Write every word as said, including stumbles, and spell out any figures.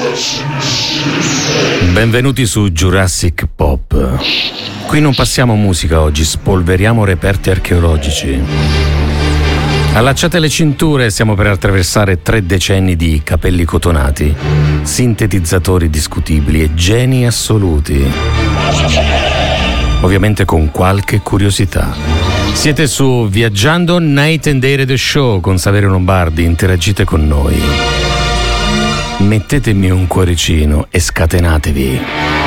Benvenuti su Jurassic Pop. Qui non passiamo musica oggi, spolveriamo reperti archeologici. Allacciate le cinture, stiamo per attraversare tre decenni di capelli cotonati, sintetizzatori discutibili e geni assoluti. Ovviamente con qualche curiosità. Siete su Viaggiando Night and Day Radio Show con Saverio Lombardi, interagite con noi. Mettetemi un cuoricino e scatenatevi.